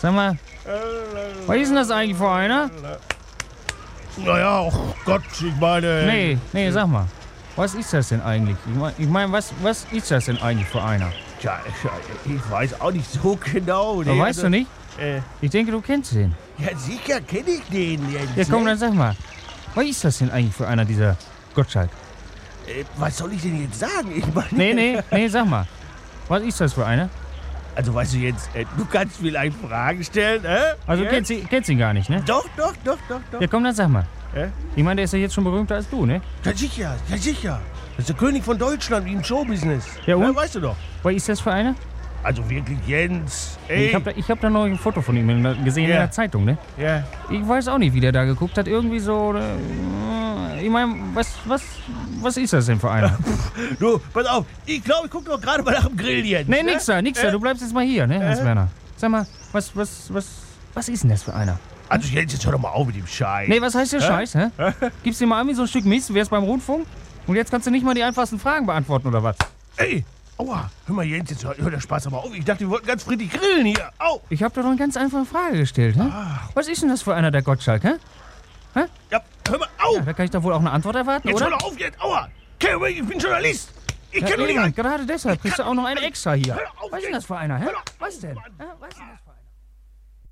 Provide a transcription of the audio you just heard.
Sag mal, was ist denn das eigentlich für einer? Naja, oh Gott, ich meine... Nee, sag mal. Was ist das denn eigentlich? Ich meine, was ist das denn eigentlich für einer? Tja, ich weiß auch nicht so genau. Aber weißt du nicht? Äh, Ich denke, du kennst den. ja, sicher kenne ich den jetzt. Ja, komm, ne? dann sag mal. Was ist das denn eigentlich für einer, dieser Gottschalk? Was soll ich denn jetzt sagen? Ich meine, Nee, sag mal. Was ist das für einer? Also, weißt du jetzt, du kannst vielleicht Fragen stellen, Also, Jetzt? kennst ihn gar nicht, ne? Doch. Ja, komm, dann sag mal. Hä? Ich meine, der ist ja jetzt schon berühmter als du, ne? Ja, sicher. Das ist der König von Deutschland im Showbusiness. Ja, und? Weißt du doch. Was ist das für einer? Also wirklich, Jens. Ey. Ich hab da noch ein Foto von ihm gesehen in Ja. der Zeitung, ne? Ja. Ich weiß auch nicht, wie der da geguckt hat. Irgendwie so. Ich meine, was ist das denn für einer? Du, pass auf. Ich glaube, ich gucke doch gerade mal nach dem Grill, Jens. Nee, nix da. Du bleibst jetzt mal hier, ne, Hans-Werner? Sag mal, was ist denn das für einer? Also, Jens, jetzt hör doch mal auf mit dem Scheiß. Nee, was heißt der Scheiß, hä? Gibst dir mal an wie so ein Stück Mist, wär's beim Rundfunk? Und jetzt kannst du nicht mal die einfachsten Fragen beantworten, oder was? Ey, aua. Hör mal, Jens, jetzt hör der Spaß aber auf. Ich dachte, wir wollten ganz friedlich grillen hier. Au. Ich hab doch eine ganz einfache Frage gestellt, hä? Was ist denn das für einer, der Gottschalk, hä? Ja, hör mal, au. Ja, da kann ich doch wohl auch eine Antwort erwarten, Jetzt oder? hör doch auf, jetzt. Aua. Okay, ich bin Journalist. Ich kann doch nicht eben, an. gerade deshalb kriegst du auch noch eine extra hier. Hör auf Was ist denn jetzt. das für einer, hä? Hör doch Was auf, denn? Mann. Was ist denn das?